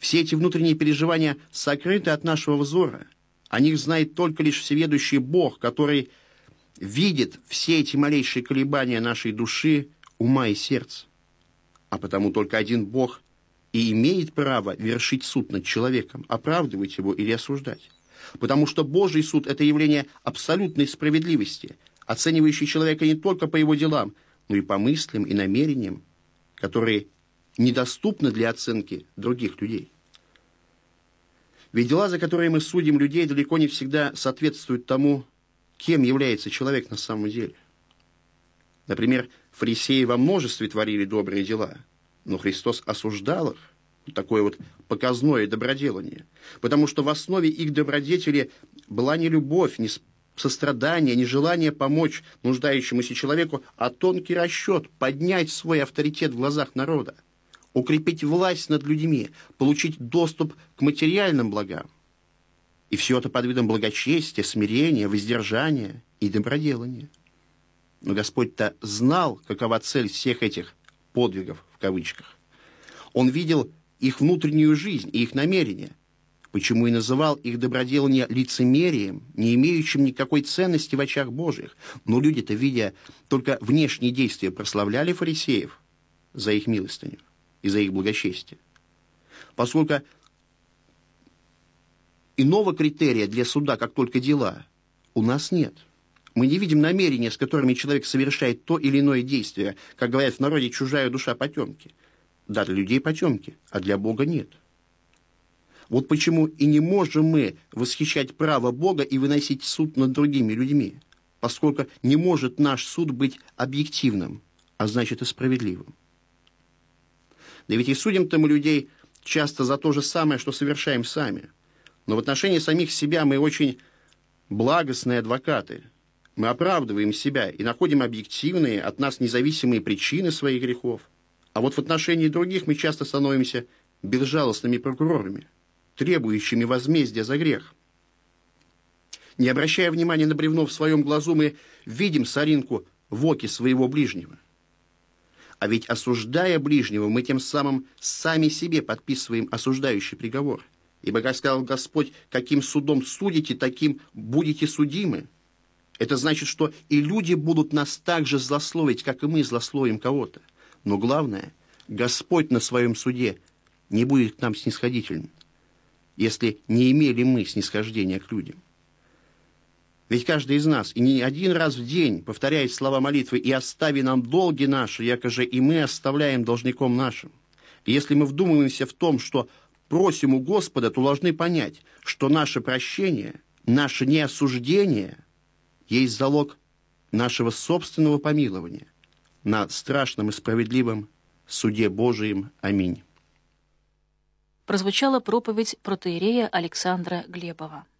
Все эти внутренние переживания сокрыты от нашего взора. О них знает только лишь всеведущий Бог, который видит все эти малейшие колебания нашей души, ума и сердца. А потому только один Бог и имеет право вершить суд над человеком, оправдывать его или осуждать. Потому что Божий суд – это явление абсолютной справедливости, оценивающий человека не только по его делам, но и по мыслям и намерениям, которые недоступны для оценки других людей. Ведь дела, за которые мы судим людей, далеко не всегда соответствуют тому, кем является человек на самом деле. Например, фарисеи во множестве творили добрые дела, но Христос осуждал их, такое вот показное доброделание, потому что в основе их добродетели была не любовь, не сострадание, не желание помочь нуждающемуся человеку, а тонкий расчет поднять свой авторитет в глазах народа, укрепить власть над людьми, получить доступ к материальным благам. И все это под видом благочестия, смирения, воздержания и доброделания. Но Господь-то знал, какова цель всех этих подвигов, в кавычках. Он видел их внутреннюю жизнь и их намерения, почему и называл их доброделание лицемерием, не имеющим никакой ценности в очах Божьих. Но люди-то, видя только внешние действия, прославляли фарисеев за их милостыню и за их благочестие. Поскольку иного критерия для суда, как только дела, у нас нет. Мы не видим намерения, с которыми человек совершает то или иное действие. Как говорят в народе, чужая душа потемки. Да, для людей потемки, а для Бога нет. Вот почему и не можем мы восхищать право Бога и выносить суд над другими людьми, поскольку не может наш суд быть объективным, а значит и справедливым. Да ведь и судим-то мы людей часто за то же самое, что совершаем сами. Но в отношении самих себя мы очень благостные адвокаты. Мы оправдываем себя и находим объективные, от нас независимые причины своих грехов. А вот в отношении других мы часто становимся безжалостными прокурорами, требующими возмездия за грех. Не обращая внимания на бревно в своем глазу, мы видим соринку в оке своего ближнего. А ведь, осуждая ближнего, мы тем самым сами себе подписываем осуждающий приговор. Ибо, как сказал Господь, каким судом судите, таким будете судимы. Это значит, что и люди будут нас так же злословить, как и мы злословим кого-то. Но главное, Господь на своем суде не будет к нам снисходителен, если не имели мы снисхождения к людям. Ведь каждый из нас и не один раз в день повторяет слова молитвы «И остави нам долги наши, якоже и мы оставляем должником нашим». И если мы вдумываемся в том, что просим у Господа, то должны понять, что наше прощение, наше неосуждение есть залог нашего собственного помилования на страшном и справедливом суде Божием. Аминь. Прозвучала проповедь протоиерея Александра Глебова.